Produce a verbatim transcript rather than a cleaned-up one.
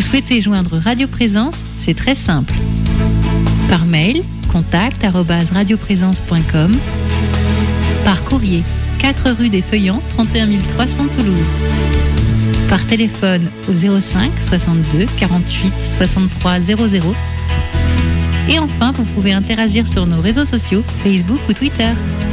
souhaitez joindre Radio Présence, c'est très simple. Par mail, contact arobase radioprésence point com. Par courrier, quatre rue des Feuillants, trente et un mille trois cents Toulouse. Par téléphone au zéro cinq soixante-deux quarante-huit soixante-trois zéro zéro. Et enfin, vous pouvez interagir sur nos réseaux sociaux, Facebook ou Twitter.